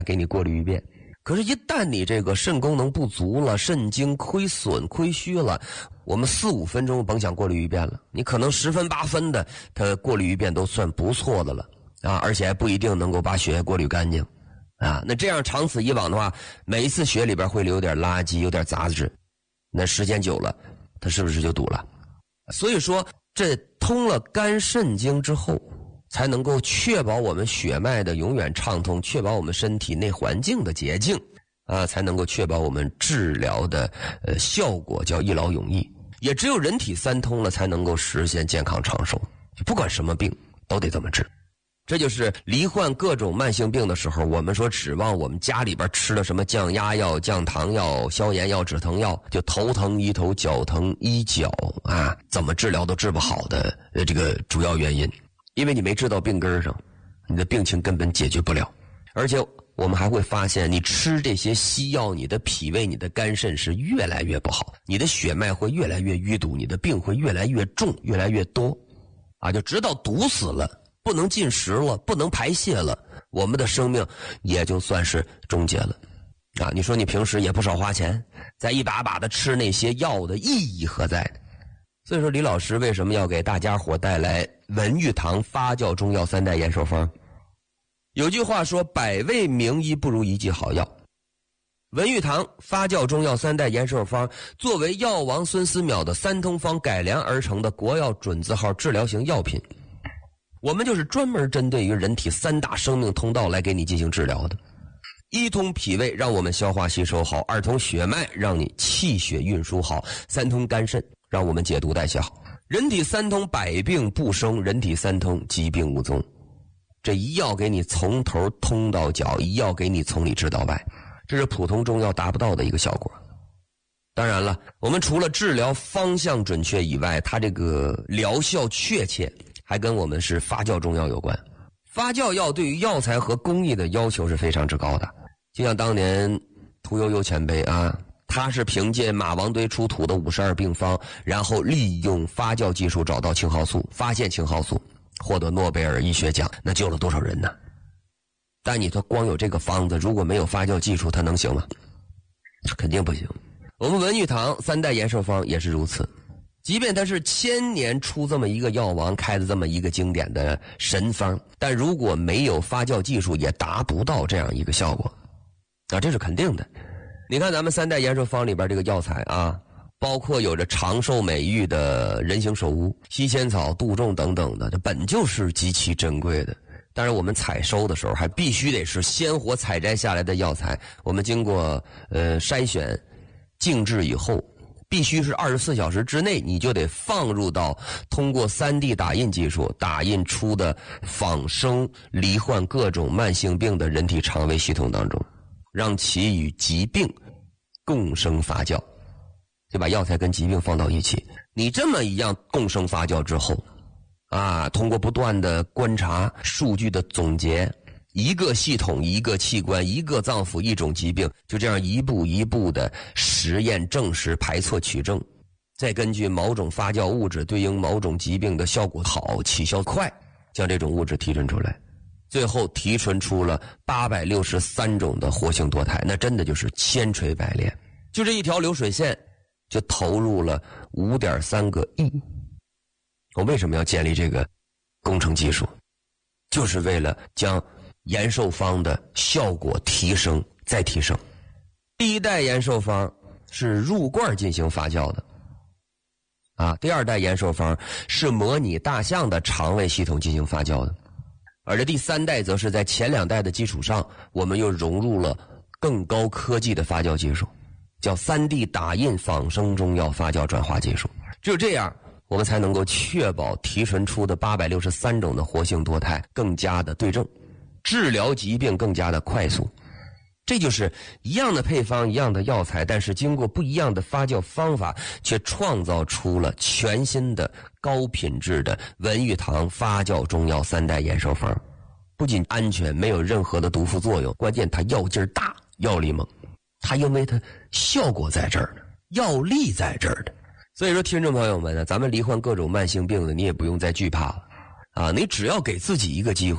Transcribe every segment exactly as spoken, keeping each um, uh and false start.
给你过滤一遍。可是，一旦你这个肾功能不足了，肾精亏损、亏虚了，我们四五分钟甭想过滤一遍了，你可能十分八分的，它过滤一遍都算不错的了啊，而且还不一定能够把血液过滤干净啊。那这样长此以往的话，每一次血里边会留点垃圾、有点杂质，那时间久了，它是不是就堵了？所以说，这通了肝肾经之后，才能够确保我们血脉的永远畅通，确保我们身体内环境的洁净啊，才能够确保我们治疗的呃效果叫一劳永逸。也只有人体三通了，才能够实现健康长寿。不管什么病都得这么治。这就是罹患各种慢性病的时候，我们说指望我们家里边吃了什么降压药、降糖药、消炎药、止疼药，就头疼医头，脚疼医脚啊，怎么治疗都治不好的呃这个主要原因。因为你没治到病根上，你的病情根本解决不了。而且我们还会发现，你吃这些西药，你的脾胃、你的肝肾是越来越不好，你的血脉会越来越淤堵，你的病会越来越重，越来越多啊，就直到堵死了，不能进食了，不能排泄了，我们的生命也就算是终结了啊。你说你平时也不少花钱，再一把把的吃那些药的意义何在呢？所以说，李老师为什么要给大家伙带来文玉堂发酵中药三代延寿方？有句话说，百味名医不如一剂好药。文玉堂发酵中药三代延寿方作为药王孙思邈的三通方改良而成的国药准字号治疗型药品，我们就是专门针对于人体三大生命通道来给你进行治疗的。一通脾胃，让我们消化吸收好；二通血脉，让你气血运输好；三通肝肾，让我们解毒代谢好。人体三通，百病不生；人体三通，疾病无踪。这一药给你从头通到脚，一药给你从里治到外，这是普通中药达不到的一个效果。当然了，我们除了治疗方向准确以外，它这个疗效确切还跟我们是发酵中药有关。发酵药对于药材和工艺的要求是非常之高的。就像当年屠呦呦前辈啊，他是凭借马王堆出土的五十二病方，然后利用发酵技术找到青蒿素，发现青蒿素，获得诺贝尔医学奖，那救了多少人呢？但你说光有这个方子，如果没有发酵技术，它能行吗？肯定不行。我们文玉堂三代延寿方也是如此，即便它是千年出这么一个药王开的这么一个经典的神方，但如果没有发酵技术，也达不到这样一个效果啊，这是肯定的。你看咱们三代延寿方里边这个药材啊，包括有着长寿美誉的人形首乌、西仙草、杜仲等等的，这本就是极其珍贵的。当然我们采收的时候还必须得是鲜活采摘下来的药材，我们经过呃筛选静置以后，必须是二十四小时之内你就得放入到通过 三 D 打印技术打印出的仿生罹患各种慢性病的人体肠胃系统当中，让其与疾病共生发酵，就把药材跟疾病放到一起。你这么一样共生发酵之后啊，通过不断的观察数据的总结，一个系统一个器官一个脏腑一种疾病，就这样一步一步的实验证实排错取证，再根据某种发酵物质对应某种疾病的效果好起效快，将这种物质提纯出来，最后提纯出了八百六十三种的活性多肽，那真的就是千锤百炼。就这一条流水线就投入了 五点三个亿。我为什么要建立这个工程技术？就是为了将延寿方的效果提升再提升。第一代延寿方是入罐进行发酵的啊，第二代延寿方是模拟大象的肠胃系统进行发酵的，而这第三代则是在前两代的基础上，我们又融入了更高科技的发酵技术，叫 三 D 打印仿生中药发酵转化技术。只有这样，我们才能够确保提纯出的八百六十三种的活性多肽更加的对症，治疗疾病更加的快速。这就是一样的配方一样的药材，但是经过不一样的发酵方法，却创造出了全新的高品质的文玉堂发酵中药三代延寿方。不仅安全，没有任何的毒副作用，关键它药劲儿大，药力猛，它因为它效果在这儿呢，药力在这儿呢。所以说听众朋友们呢，咱们罹患各种慢性病的，你也不用再惧怕了啊！你只要给自己一个机会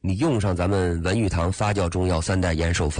你用上咱们文玉堂发酵中药三代延寿方。